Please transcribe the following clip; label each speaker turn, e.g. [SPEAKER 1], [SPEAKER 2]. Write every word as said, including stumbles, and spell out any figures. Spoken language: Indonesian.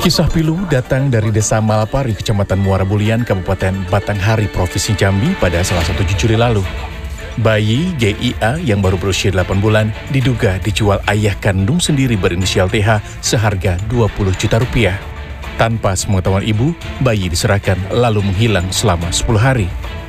[SPEAKER 1] Kisah pilu datang dari Desa Malapari, Kecamatan Muara Bulian, Kabupaten Batanghari, Provinsi Jambi pada salah satu Juli lalu. Bayi G I A yang baru berusia delapan bulan diduga dijual ayah kandung sendiri berinisial T H seharga dua puluh juta rupiah. Tanpa sepengetahuan ibu, bayi diserahkan lalu menghilang selama sepuluh hari.